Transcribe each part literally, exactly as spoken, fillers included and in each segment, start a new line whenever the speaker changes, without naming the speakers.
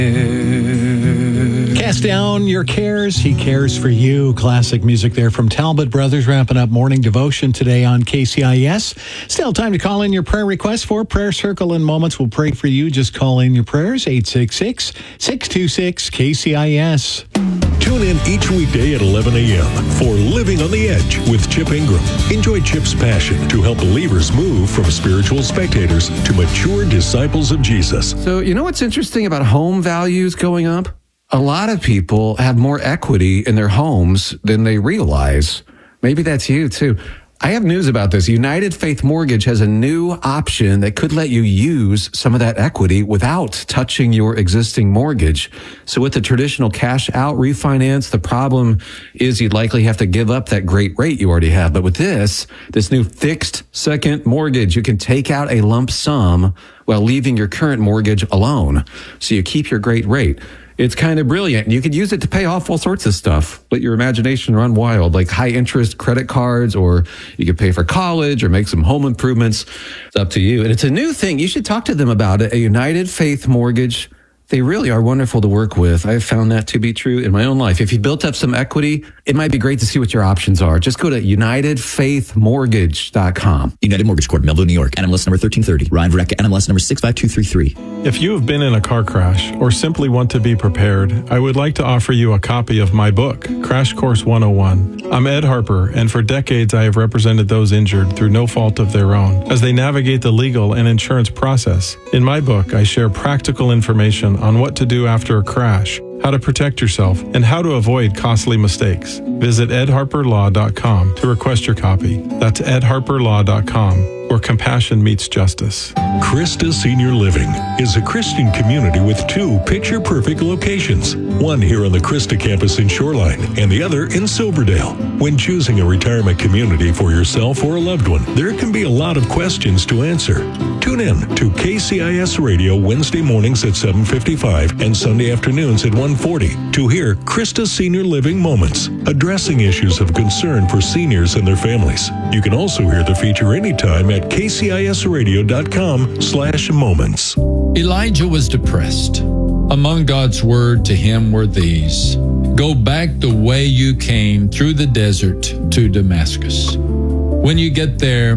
Cast down your cares. He cares for you. Classic music there from Talbot Brothers, wrapping up morning devotion today on K C I S. Still time to call in your prayer requests for Prayer Circle in moments. We'll pray for you. Just call in your prayers, eight six six, six two six, K C I S.
Tune in each weekday at eleven a.m. for Living on the Edge with Chip Ingram. Enjoy Chip's passion to help believers move from spiritual spectators to mature disciples of Jesus.
So, you know what's interesting about home values going up? A lot of people have more equity in their homes than they realize. Maybe that's you, too. I have news about this. United Faith Mortgage has a new option that could let you use some of that equity without touching your existing mortgage. So with the traditional cash out refinance, the problem is you'd likely have to give up that great rate you already have. But with this, this new fixed second mortgage, you can take out a lump sum while leaving your current mortgage alone. So you keep your great rate. It's kind of brilliant. You could use it to pay off all sorts of stuff. Let your imagination run wild, like high interest credit cards, or you could pay for college or make some home improvements. It's up to you. And it's a new thing. You should talk to them about it. A United Faith Mortgage. They really are wonderful to work with. I've found that to be true in my own life. If you built up some equity, it might be great to see what your options are. Just go to united faith mortgage dot com.
United Mortgage Corp, Melville, New York. N M L S number thirteen thirty. Ryan Vareka, N M L S number six five two three three.
If you have been in a car crash or simply want to be prepared, I would like to offer you a copy of my book, Crash Course one oh one. I'm Ed Harper, and for decades I have represented those injured through no fault of their own as they navigate the legal and insurance process. In my book, I share practical information on what to do after a crash, how to protect yourself, and how to avoid costly mistakes. Visit ed harper law dot com to request your copy. That's ed harper law dot com, where compassion meets justice.
Christa Senior Living is a Christian community with two picture-perfect locations, one here on the Christa campus in Shoreline and the other in Silverdale. When choosing a retirement community for yourself or a loved one, there can be a lot of questions to answer. Tune in to K C I S Radio Wednesday mornings at seven fifty-five and Sunday afternoons at one forty to hear Christa Senior Living Moments, addressing issues of concern for seniors and their families. You can also hear the feature anytime at K C I S radio dot com slash moments.
Elijah was depressed. Among God's word to him were these: go back the way you came through the desert to Damascus. When you get there,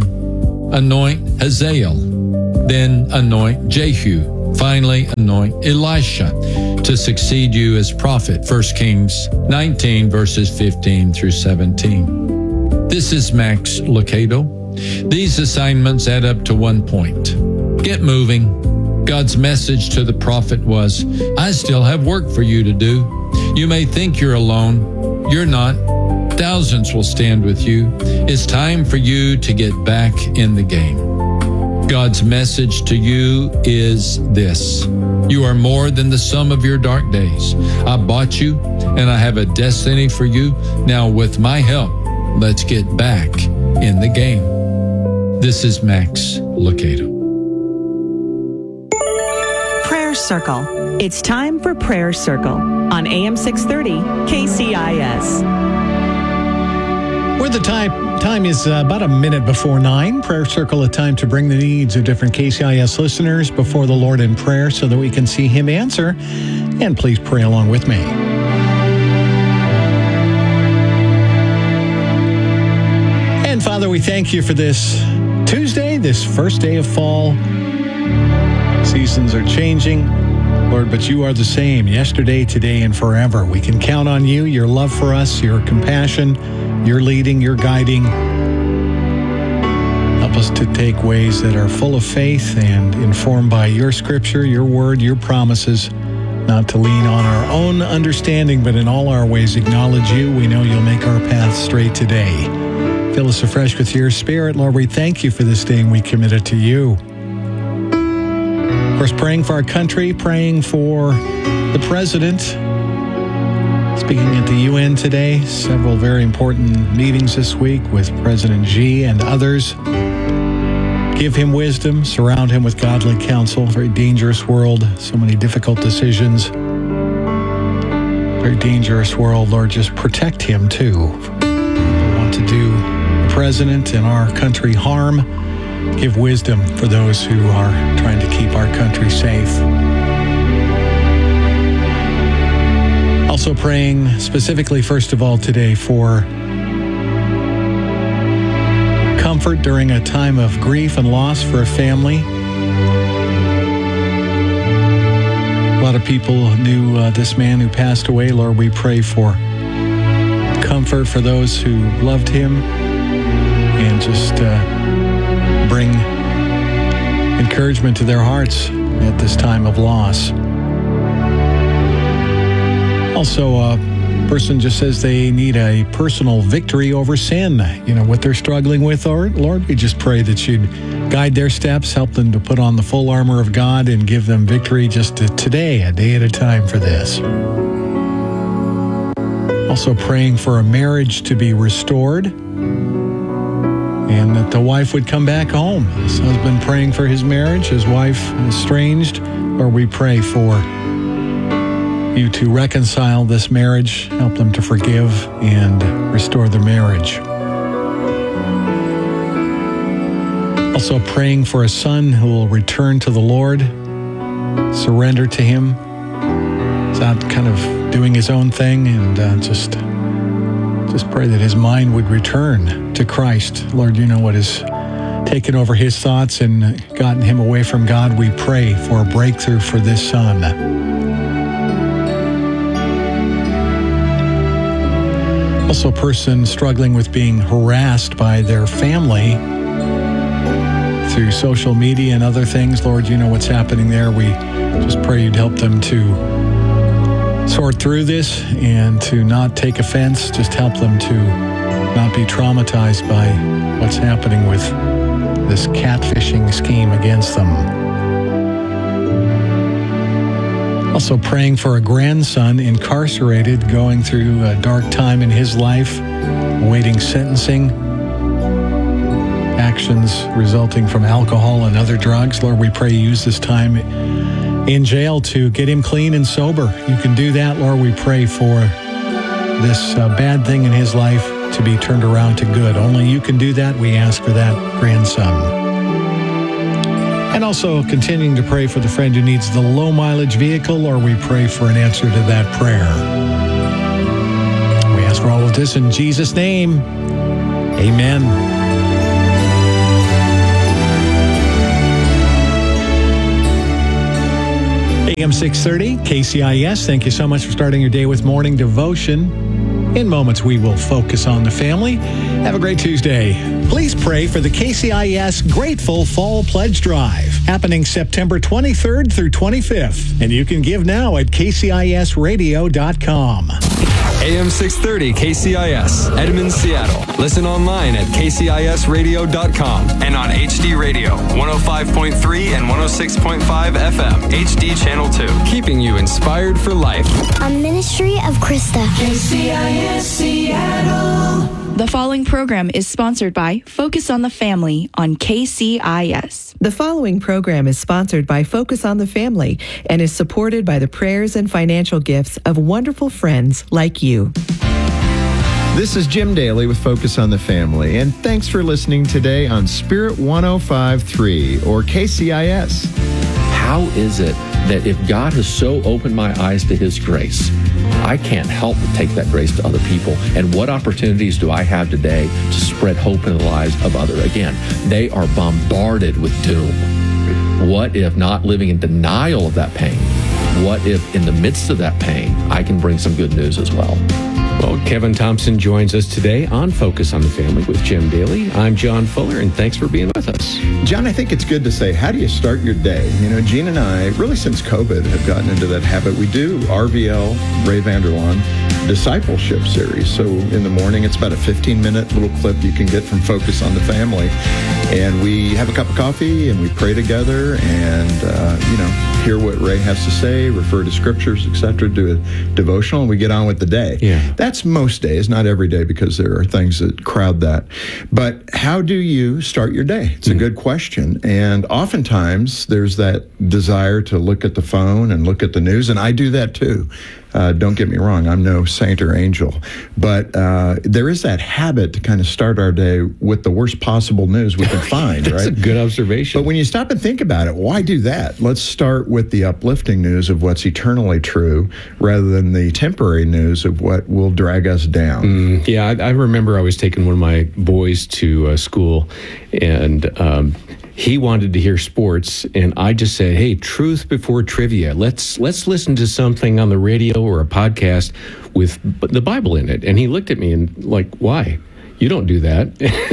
anoint Hazael, then anoint Jehu, finally anoint Elisha to succeed you as prophet. First Kings nineteen, verses fifteen through seventeen. This is Max Lucado. These assignments add up to one point. Get moving. God's message to the prophet was, I still have work for you to do. You may think you're alone. You're not. Thousands will stand with you. It's time for you to get back in the game. God's message to you is this: you are more than the sum of your dark days. I bought you, and I have a destiny for you. Now, with my help, let's get back in the game. This is Max Lucado.
Prayer Circle. It's time for Prayer Circle on A M six thirty K C I S.
Where the time, time is uh, about a minute before nine. Prayer Circle, a time to bring the needs of different K C I S listeners before the Lord in prayer so that we can see Him answer. And please pray along with me. And Father, we thank you for this Tuesday, this first day of fall. Seasons are changing, Lord, but you are the same yesterday, today, and forever. We can count on you, your love for us, your compassion, your leading, your guiding. Help us to take ways that are full of faith and informed by your scripture, your word, your promises, not to lean on our own understanding, but in all our ways acknowledge you. We know you'll make our path straight today. Fill us afresh with your spirit, Lord. We thank you for this day and we commit it to you. Of course, praying for our country, praying for the president. Speaking at the U N today, several very important meetings this week with President Xi and others. Give him wisdom, surround him with godly counsel. Very dangerous world, so many difficult decisions. Very dangerous world, Lord, just protect him too. We want to do the president and our country harm. Give wisdom for those who are trying to keep our country safe. Also praying specifically, first of all, today for comfort during a time of grief and loss for a family. A lot of people knew uh, this man who passed away. Lord, we pray for comfort for those who loved him and just uh, bring encouragement to their hearts at this time of loss. Also, a person just says they need a personal victory over sin. You know, what they're struggling with, Lord, Lord, we just pray that you'd guide their steps, help them to put on the full armor of God and give them victory just to today, a day at a time for this. Also praying for a marriage to be restored and that the wife would come back home. This husband praying for his marriage, his wife estranged. Lord, we pray for you to reconcile this marriage, help them to forgive and restore their marriage. Also praying for a son who will return to the Lord, surrender to him. He's out kind of doing his own thing, and uh, just, just pray that his mind would return to Christ. Lord, you know what has taken over his thoughts and gotten him away from God. We pray for a breakthrough for this son. Also, a person struggling with being harassed by their family through social media and other things. Lord, you know what's happening there. We just pray you'd help them to sort through this and to not take offense. Just help them to not be traumatized by what's happening with this catfishing scheme against them. Also praying for a grandson incarcerated, going through a dark time in his life, awaiting sentencing, actions resulting from alcohol and other drugs. Lord, we pray you use this time in jail to get him clean and sober. You can do that, Lord. We pray for this uh, bad thing in his life to be turned around to good. Only you can do that. We ask for that grandson. And also continuing to pray for the friend who needs the low mileage vehicle, or we pray for an answer to that prayer. We ask for all of this in Jesus' name. Amen. A M six thirty, K C I S. Thank you so much for starting your day with morning devotion. In moments, we will focus on the family. Have a great Tuesday. Please pray for the K C I S Grateful Fall Pledge Drive, happening September twenty-third through twenty-fifth. And you can give now at K C I S radio dot com.
A M six thirty K C I S, Edmonds, Seattle. Listen online at K C I S radio dot com and on H D Radio, one oh five point three and one oh six point five F M, H D Channel two. Keeping you inspired for life.
A ministry of Krista. K C I S Seattle.
The following program is sponsored by Focus on the Family on K C I S.
The following program is sponsored by Focus on the Family and is supported by the prayers and financial gifts of wonderful friends like you.
This is Jim Daly with Focus on the Family, and thanks for listening today on Spirit one oh five point three or K C I S.
How is it that if God has so opened my eyes to His grace, I can't help but take that grace to other people? And what opportunities do I have today to spread hope in the lives of others? Again, they are bombarded with doom. What if, not living in denial of that pain, what if in the midst of that pain, I can bring some good news as well?
Well, Kevin Thompson joins us today on Focus on the Family with Jim Daly. I'm John Fuller, and thanks for being with us.
John, I think it's good to say, how do you start your day? You know, Gene and I, really since COVID, have gotten into that habit. We do R V L, Ray Vander Laan, discipleship series. So in the morning, it's about a fifteen-minute little clip you can get from Focus on the Family. And we have a cup of coffee, and we pray together, and, uh, you know, hear what Ray has to say, refer to scriptures, et cetera, do a devotional, and we get on with the day.
Yeah.
That's most days, not every day, because there are things that crowd that. But how do you start your day? It's a good question. And oftentimes, there's that desire to look at the phone and look at the news, and I do that too. Uh, don't get me wrong, I'm no saint or angel. But uh, there is that habit to kind of start our day with the worst possible news we can find,
That's
right?
a good observation.
But when you stop and think about it, why do that? Let's start with the uplifting news of what's eternally true rather than the temporary news of what will drag us down.
Mm, yeah, I, I remember I was taking one of my boys to uh, school, and um, he wanted to hear sports, and I just said, "Hey, truth before trivia. Let's let's listen to something on the radio or a podcast with the Bible in it." And he looked at me and like, "Why? You don't do that."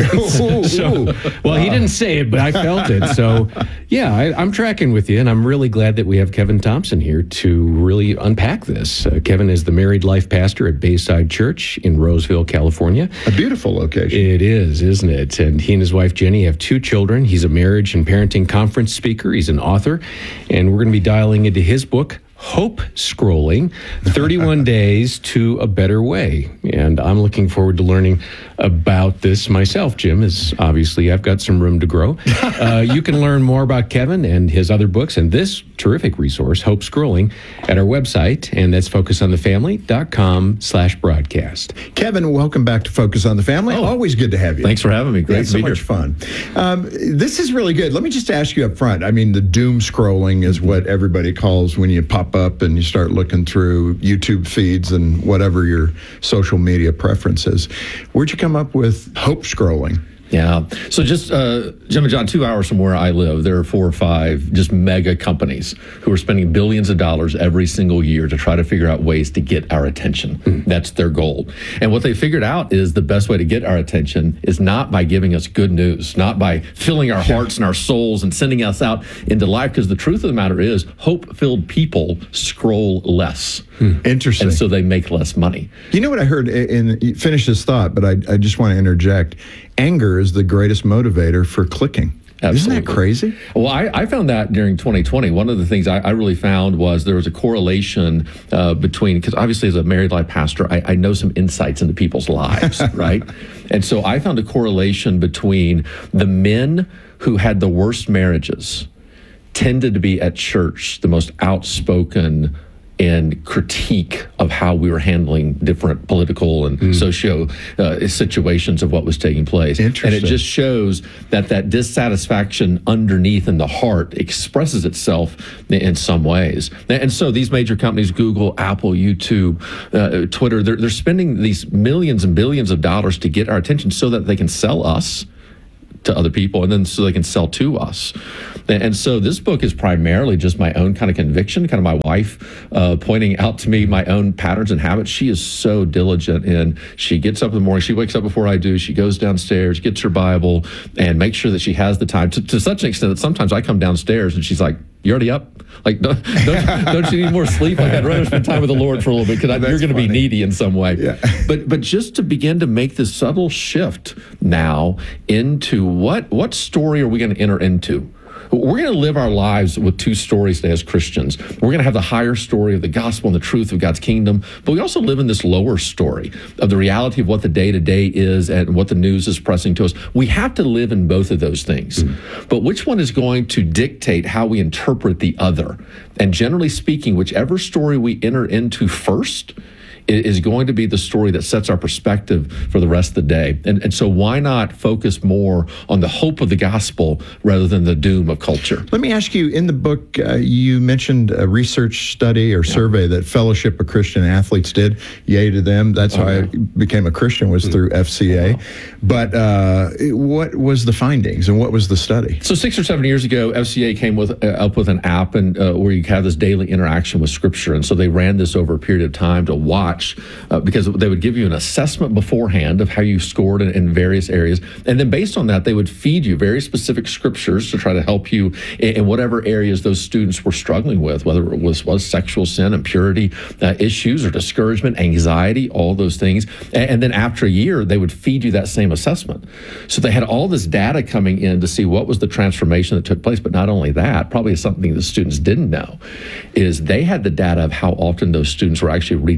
so, so, well, he didn't say it, but I felt it. So, yeah, I, I'm tracking with you, and I'm really glad that we have Kevin Thompson here to really unpack this. Uh, Kevin is the married life pastor at Bayside Church in Roseville, California.
A beautiful location.
It is, isn't it? And he and his wife, Jenny, have two children. He's a marriage and parenting conference speaker. He's an author, and we're going to be dialing into his book, Hope Scrolling, thirty-one Days to a Better Way. And I'm looking forward to learning about this myself, Jim, as obviously I've got some room to grow. Uh, you can learn more about Kevin and his other books and this terrific resource, Hope Scrolling, at our website, and that's focus on the family dot com slash broadcast.
Kevin, welcome back to Focus on the Family. Oh, always good to have you.
Thanks for having me. Great
yeah,
to
so
be
much
here.
fun. Um, this is really good. Let me just ask you up front. I mean, the doom scrolling is what everybody calls when you pop up and you start looking through YouTube feeds and whatever your social media preference is. Where'd you come up with hope scrolling?
Yeah. So just, uh, Jim and John, two hours from where I live, there are four or five just mega companies who are spending billions of dollars every single year to try to figure out ways to get our attention. Mm. That's their goal. And what they figured out is the best way to get our attention is not by giving us good news, not by filling our hearts and our souls and sending us out into life, because the truth of the matter is hope-filled people scroll less.
Mm. Interesting.
And so they make less money.
You know what I heard, and finish this thought, but I, I just want to interject. Anger is the greatest motivator for clicking.
Absolutely.
Isn't that crazy?
Well, I, I found that during twenty twenty. One of the things I, I really found was there was a correlation uh, between, because obviously as a married life pastor, I, I know some insights into people's lives, right? And so I found a correlation between the men who had the worst marriages tended to be at church the most outspoken and critique of how we were handling different political and mm. socio uh, situations of what was taking place. And it just shows that that dissatisfaction underneath in the heart expresses itself in some ways. And so these major companies, Google, Apple, YouTube, uh, Twitter, they're, they're spending these millions and billions of dollars to get our attention so that they can sell us to other people, and then so they can sell to us. And so this book is primarily just my own kind of conviction, kind of my wife uh, pointing out to me my own patterns and habits. She is so diligent, and she gets up in the morning, she wakes up before I do, she goes downstairs, gets her Bible, and makes sure that she has the time, to, to such an extent that sometimes I come downstairs and she's like, "You already up? Like, don't, don't, don't you need more sleep? Like, I'd rather spend time with the Lord for a little bit, because you're going to be needy in some way."
Yeah.
But but just to begin to make this subtle shift now into what what story are we going to enter into? We're going to live our lives with two stories today as Christians. We're going to have the higher story of the gospel and the truth of God's kingdom, but we also live in this lower story of the reality of what the day-to-day is and what the news is pressing to us. We have to live in both of those things. Mm. But which one is going to dictate how we interpret the other? And generally speaking, whichever story we enter into first is going to be the story that sets our perspective for the rest of the day. And, and so why not focus more on the hope of the gospel rather than the doom of culture?
Let me ask you, in the book, uh, you mentioned a research study or yeah. survey that Fellowship of Christian Athletes did. Yay to them. That's oh, how yeah. I became a Christian, was mm-hmm. through F C A. Oh, wow. But uh, what was the findings and what was the study?
So six or seven years ago, F C A came with uh, up with an app and uh, where you have this daily interaction with Scripture. And so they ran this over a period of time to watch Uh, because they would give you an assessment beforehand of how you scored in, in various areas. And then based on that, they would feed you very specific scriptures to try to help you in, in whatever areas those students were struggling with, whether it was, was sexual sin, impurity uh, issues, or discouragement, anxiety, all those things. And, and then after a year, they would feed you that same assessment. So they had all this data coming in to see what was the transformation that took place. But not only that, probably something the students didn't know, is they had the data of how often those students were actually reading the text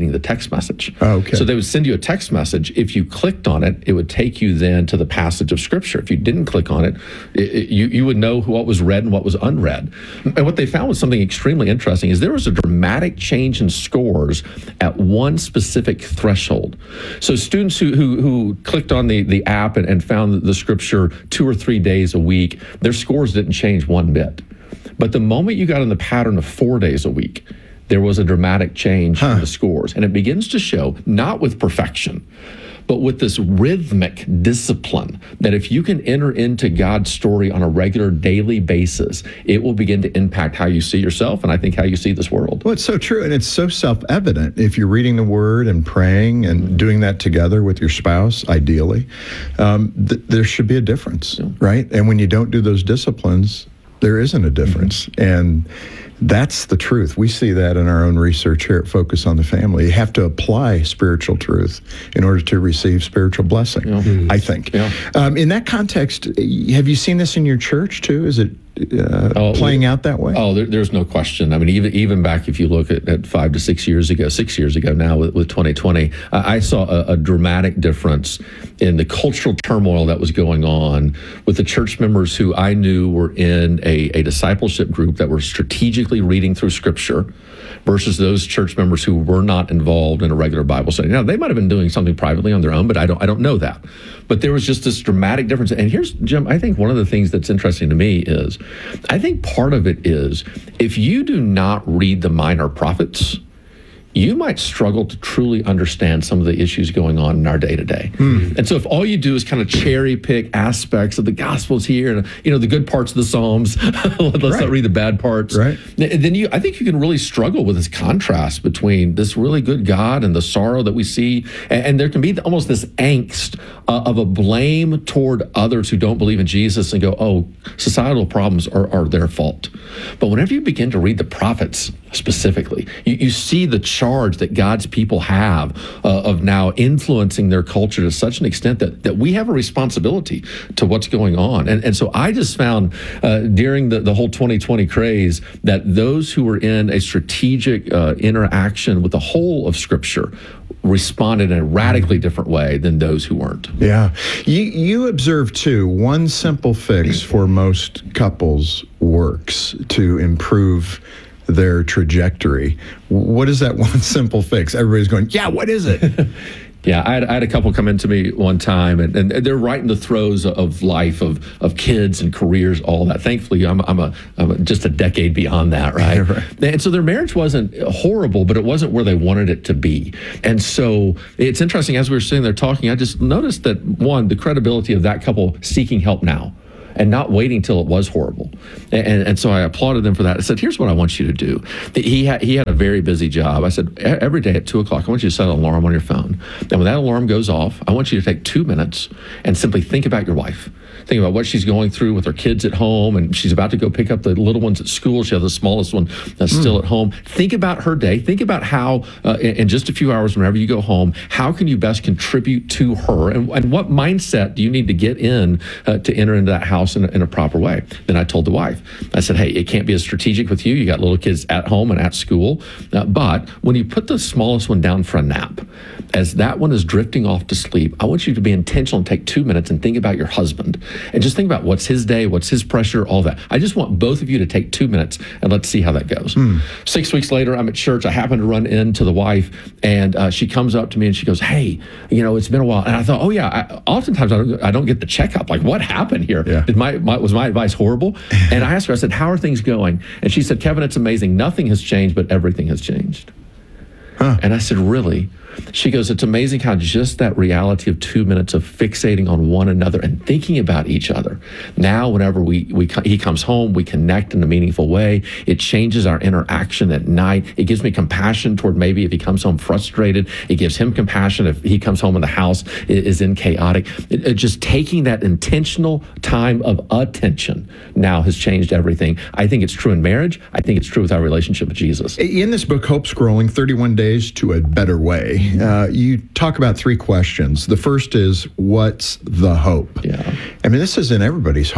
text message.
Oh, okay.
So they would send you a text message. If you clicked on it, it would take you then to the passage of Scripture. If you didn't click on it, it, it you, you would know what was read and what was unread. And what they found was something extremely interesting is there was a dramatic change in scores at one specific threshold. So students who who, who clicked on the, the app and, and found the Scripture two or three days a week, their scores didn't change one bit. But the moment you got in the pattern of four days a week, there was a dramatic change huh. in the scores. And it begins to show, not with perfection, but with this rhythmic discipline that if you can enter into God's story on a regular daily basis, it will begin to impact how you see yourself and I think how you see this world.
Well, it's so true. And it's so self-evident. If you're reading the Word and praying and mm-hmm. doing that together with your spouse, ideally, um, th- there should be a difference, yeah. right? And when you don't do those disciplines, there isn't a difference. Mm-hmm. And that's the truth. We see that in our own research here at Focus on the Family. You have to apply spiritual truth in order to receive spiritual blessing, yeah. mm-hmm. I think. Yeah. Um, in that context, have you seen this in your church too? Is it uh, oh, playing we, out that way?
Oh, there, there's no question. I mean, even even back if you look at, at five to six years ago, six years ago now with, with twenty twenty, I, I saw a, a dramatic difference in the cultural turmoil that was going on with the church members who I knew were in a, a discipleship group that were strategically reading through Scripture versus those church members who were not involved in a regular Bible study. Now, they might have been doing something privately on their own, but I don't I don't know that. But there was just this dramatic difference. And here's, Jim, I think one of the things that's interesting to me is, I think part of it is, if you do not read the minor prophets, you might struggle to truly understand some of the issues going on in our day-to-day. Mm. And so if all you do is kind of cherry pick aspects of the Gospels here, and you know, the good parts of the Psalms, let's right. not read the bad parts,
right.
then you, I think you can really struggle with this contrast between this really good God and the sorrow that we see. And, and there can be almost this angst uh, of a blame toward others who don't believe in Jesus and go, oh, societal problems are, are their fault. But whenever you begin to read the prophets specifically, you, you see the charge that God's people have uh, of now influencing their culture to such an extent that, that we have a responsibility to what's going on. And, and so I just found uh, during the, the whole twenty twenty craze that those who were in a strategic uh, interaction with the whole of Scripture responded in a radically different way than those who weren't.
Yeah. You, you observe, too, one simple fix for most couples works to improve their trajectory. What is that one simple fix? Everybody's going, yeah, what is it?
Yeah, I had, I had a couple come into me one time, and, and they're right in the throes of life, of of kids and careers, all that. Thankfully, I'm I'm a, I'm a just a decade beyond that, right? right? And so their marriage wasn't horrible, but it wasn't where they wanted it to be. And so it's interesting, as we were sitting there talking, I just noticed that, one, the credibility of that couple seeking help now, and not waiting till it was horrible. And, and so I applauded them for that. I said, here's what I want you to do. He had, he had a very busy job. I said, every day at two o'clock, I want you to set an alarm on your phone. And when that alarm goes off, I want you to take two minutes and simply think about your wife. Think about what she's going through with her kids at home, and she's about to go pick up the little ones at school. She has the smallest one that's mm. still at home. Think about her day. Think about how, uh, in, in just a few hours, whenever you go home, how can you best contribute to her? And, and what mindset do you need to get in uh, to enter into that house in a, in a proper way? Then I told the wife, I said, hey, it can't be as strategic with you. You got little kids at home and at school. Uh, but when you put the smallest one down for a nap, as that one is drifting off to sleep, I want you to be intentional and take two minutes and think about your husband. And just think about what's his day, what's his pressure, all that. I just want both of you to take two minutes and let's see how that goes. Mm. Six weeks later, I'm at church. I happen to run into the wife, and uh, she comes up to me and she goes, hey, you know, it's been a while. And I thought, oh yeah, I, oftentimes I don't, I don't get the checkup. Like, what happened here? Yeah. Did my, my was my advice horrible? And I asked her, I said, how are things going? And she said, Kevin, it's amazing. Nothing has changed, but everything has changed. Huh. And I said, really? She goes, it's amazing how just that reality of two minutes of fixating on one another and thinking about each other. Now, whenever we, we he comes home, we connect in a meaningful way. It changes our interaction at night. It gives me compassion toward maybe if he comes home frustrated. It gives him compassion if he comes home and the house is in chaotic. It, it just taking that intentional time of attention now has changed everything. I think it's true in marriage. I think it's true with our relationship with Jesus.
In this book, Hope Scrolling, thirty-one days to a Better Way, Uh, you talk about three questions. The first is, what's the hope?
Yeah.
I mean, this is in everybody's heart.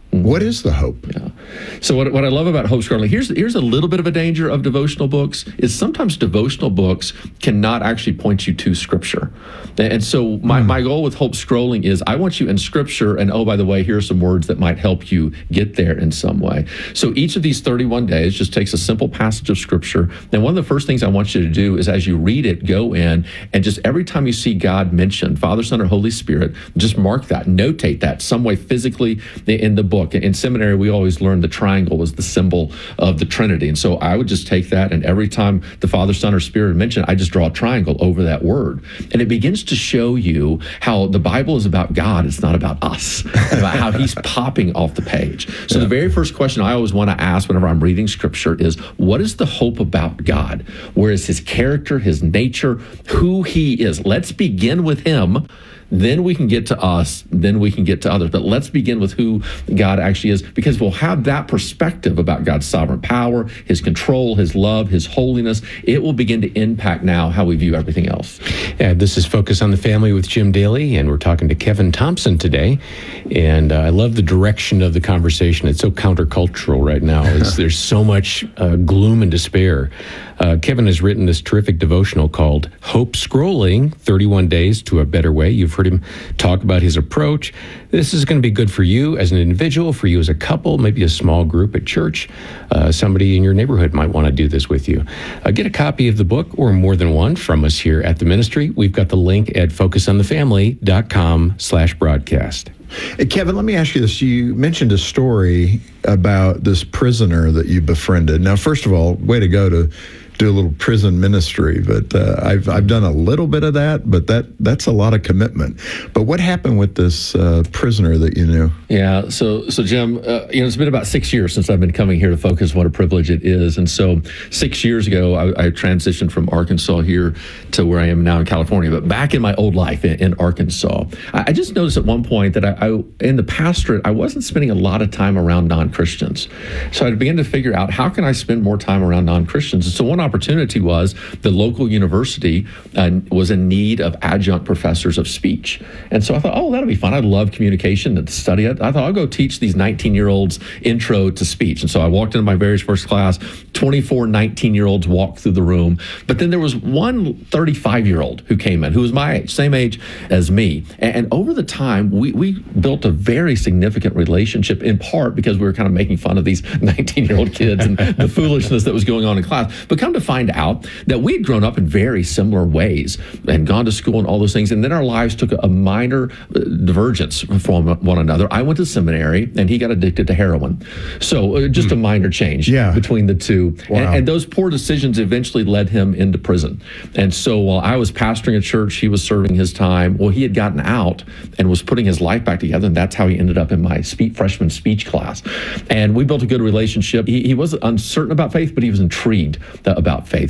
What is the hope?
Yeah. So what, what I love about Hope Scrolling, here's here's a little bit of a danger of devotional books, is sometimes devotional books cannot actually point you to Scripture. And so my, mm. my goal with Hope Scrolling is I want you in Scripture, and oh, by the way, here are some words that might help you get there in some way. So each of these thirty-one days just takes a simple passage of Scripture. And one of the first things I want you to do is as you read it, go in and just every time you see God mentioned, Father, Son, or Holy Spirit, just mark that, notate that some way physically in the book. In seminary, we always learned the triangle was the symbol of the Trinity. And so I would just take that, and every time the Father, Son, or Spirit mentioned, I just draw a triangle over that word. And it begins to show you how the Bible is about God. It's not about us, about how he's popping off the page. So yeah. the very first question I always want to ask whenever I'm reading Scripture is, what is the hope about God? Where is his character, his nature, who he is? Let's begin with him. Then we can get to us, then we can get to others. But let's begin with who God actually is, because we'll have that perspective about God's sovereign power, his control, his love, his holiness. It will begin to impact now how we view everything else.
Yeah, this is Focus on the Family with Jim Daly, and we're talking to Kevin Thompson today. And uh, I love the direction of the conversation. It's so countercultural right now. It's, there's so much uh, gloom and despair. Uh, Kevin has written this terrific devotional called Hope Scrolling, thirty-one Days to a Better Way. You've heard him talk about his approach. This is going to be good for you as an individual, for you as a couple, maybe a small group at church. Uh, somebody in your neighborhood might want to do this with you. Uh, get a copy of the book or more than one from us here at the ministry. We've got the link at focusonthefamily.com slash broadcast.
Hey, Kevin, let me ask you this. You mentioned a story about this prisoner that you befriended. Now, first of all, way to go to do a little prison ministry, but uh, I've I've done a little bit of that, but that that's a lot of commitment. But what happened with this uh, prisoner that you knew?
Yeah, so so Jim, uh, you know, it's been about six years since I've been coming here to Focus. What a privilege it is! And so six years ago, I, I transitioned from Arkansas here to where I am now in California. But back in my old life in, in Arkansas, I, I just noticed at one point that I, I in the pastorate I wasn't spending a lot of time around non-Christians. So I began to figure out how can I spend more time around non-Christians. And so one opportunity was the local university uh, was in need of adjunct professors of speech. And so I thought, oh, that'll be fun. I love communication and to study it. I thought I'll go teach these nineteen-year-olds intro to speech. And so I walked into my very first class, twenty-four nineteen-year-olds walked through the room. But then there was one thirty-five-year-old who came in, who was my age, same age as me. And, and over the time, we, we built a very significant relationship, in part because we were kind of making fun of these nineteen-year-old kids and the foolishness that was going on in class. But come to find out that we had grown up in very similar ways and gone to school and all those things. And then our lives took a minor divergence from one another. I went to seminary and he got addicted to heroin. So uh, just mm. a minor change yeah. between the two. Wow. And, and those poor decisions eventually led him into prison. And so while I was pastoring a church, he was serving his time. Well, he had gotten out and was putting his life back together. And that's how he ended up in my spe- freshman speech class. And we built a good relationship. He, he was uncertain about faith, but he was intrigued about faith.